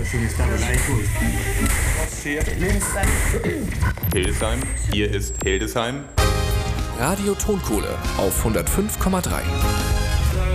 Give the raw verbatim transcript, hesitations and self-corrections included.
sono stato laico. Hildesheim, hier ist Hildesheim. Radio Tonkohle auf hundertfünf Komma drei.